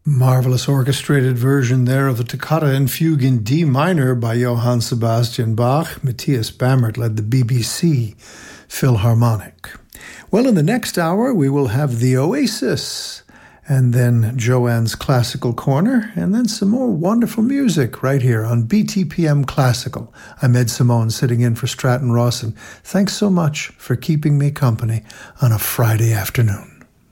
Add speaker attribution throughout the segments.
Speaker 1: Marvelous orchestrated version there of the Toccata and Fugue in D minor by Johann Sebastian Bach. Matthias Bammert led the BBC Philharmonic. Well, in the next hour, we will have the Oasis, and then Joanne's Classical Corner, and then some more wonderful music right here on BTPM Classical. I'm Ed Simone, sitting in for Stratton Rawson. Thanks so much for keeping me company on a Friday afternoon.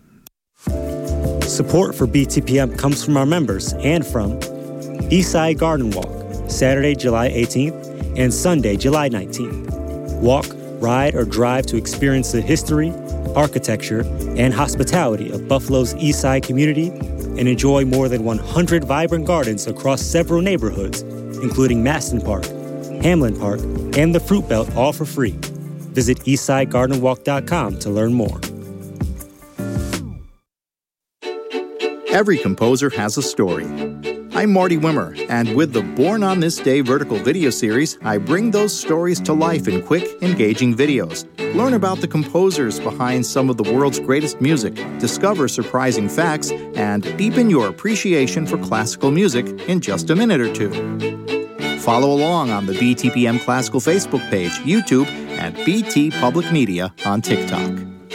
Speaker 2: Support for BTPM comes from our members and from Eastside Garden Walk, Saturday, July 18th and Sunday, July 19th. Walk, ride, or drive to experience the history, architecture, and hospitality of Buffalo's Eastside community and enjoy more than 100 vibrant gardens across several neighborhoods, including Maston Park, Hamlin Park, and the Fruit Belt, all for free. Visit eastsidegardenwalk.com to learn more.
Speaker 3: Every composer has a story. I'm Marty Wimmer, and with the Born on This Day vertical video series, I bring those stories to life in quick, engaging videos. Learn about the composers behind some of the world's greatest music, discover surprising facts, and deepen your appreciation for classical music in just a minute or two. Follow along on the BTPM Classical Facebook page, YouTube, and BT Public Media on TikTok.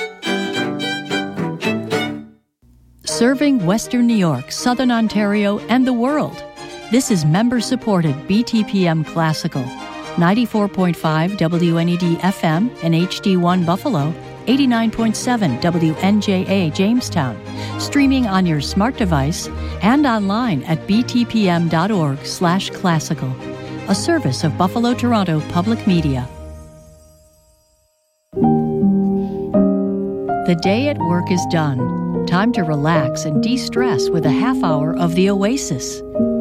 Speaker 4: Serving Western New York, Southern Ontario, and the world. This is member-supported BTPM Classical. 94.5 WNED FM and HD1 Buffalo, 89.7 WNJA Jamestown. Streaming on your smart device and online at btpm.org/classical. A service of Buffalo Toronto Public Media. The day at work is done. Time to relax and de-stress with a half hour of the Oasis.